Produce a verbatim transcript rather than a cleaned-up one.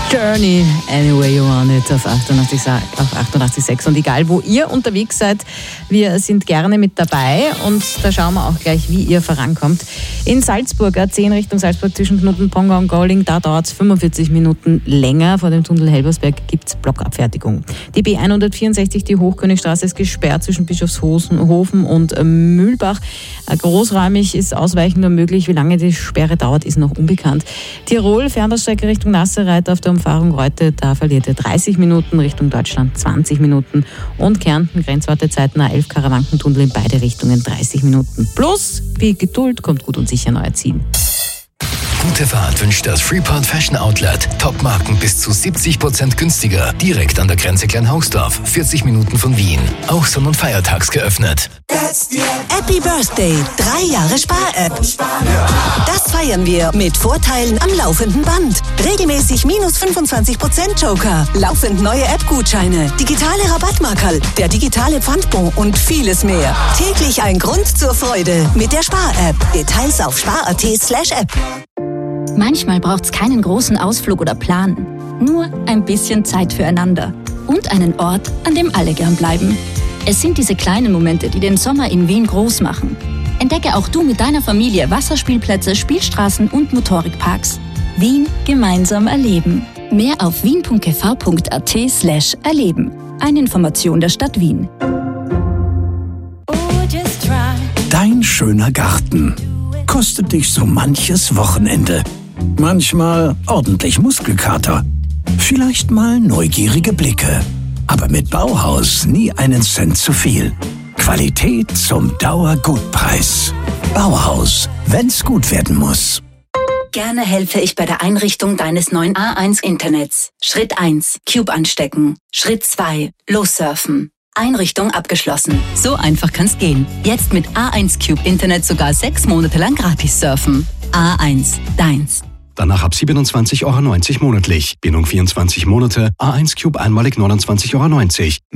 Journey, Anyway You Want It auf achtundachtzig Komma sechs. Und egal, wo ihr unterwegs seid, wir sind gerne mit dabei und da schauen wir auch gleich, wie ihr vorankommt. In Salzburg, A zehn Richtung Salzburg zwischen Knoten Pongau und Gauling, da dauert es fünfundvierzig Minuten länger. Vor dem Tunnel Helbersberg gibt es Blockabfertigung. Die B hundertvierundsechzig, die Hochkönigstraße, ist gesperrt zwischen Bischofshofen und Mühlbach. Großräumig ist Ausweichen nur möglich. Wie lange die Sperre dauert, ist noch unbekannt. Tirol, Fernbahnstrecke Richtung Nasserreiter auf der Umfahrung Reute, da verliert ihr dreißig Minuten, Richtung Deutschland zwanzig Minuten. Und Kärnten, Grenzwartezeiten A elf, Karawankentunnel in beide Richtungen dreißig Minuten. Plus, viel Geduld, kommt gut und sicher neu Ziel. Gute Fahrt wünscht das Freeport Fashion Outlet. Top-Marken bis zu siebzig Prozent günstiger. Direkt an der Grenze Kleinhausdorf. vierzig Minuten von Wien. Auch sonn- und feiertags geöffnet. Happy Birthday. Drei Jahre Spar-App. Das feiern wir mit Vorteilen am laufenden Band. Regelmäßig minus fünfundzwanzig Prozent Joker. Laufend neue App-Gutscheine. Digitale Rabattmarkerl. Der digitale Pfandbon und vieles mehr. Täglich ein Grund zur Freude mit der Spar-App. Details auf spar.at slash app. Manchmal braucht's keinen großen Ausflug oder Plan. Nur ein bisschen Zeit füreinander. Und einen Ort, an dem alle gern bleiben. Es sind diese kleinen Momente, die den Sommer in Wien groß machen. Entdecke auch du mit deiner Familie Wasserspielplätze, Spielstraßen und Motorikparks. Wien gemeinsam erleben. Mehr auf wien.gv.at slash erleben. Eine Information der Stadt Wien. Dein schöner Garten kostet dich so manches Wochenende. Manchmal ordentlich Muskelkater. Vielleicht mal neugierige Blicke. Aber mit Bauhaus nie einen Cent zu viel. Qualität zum Dauergutpreis. Bauhaus, wenn's gut werden muss. Gerne helfe ich bei der Einrichtung deines neuen A eins Internets. Schritt eins, Cube anstecken. Schritt zwei, lossurfen. Einrichtung abgeschlossen. So einfach kann's gehen. Jetzt mit A eins Cube Internet sogar sechs Monate lang gratis surfen. A eins, deins. Danach ab siebenundzwanzig Euro neunzig monatlich. Bindung vierundzwanzig Monate. A eins Cube einmalig neunundzwanzig Euro neunzig.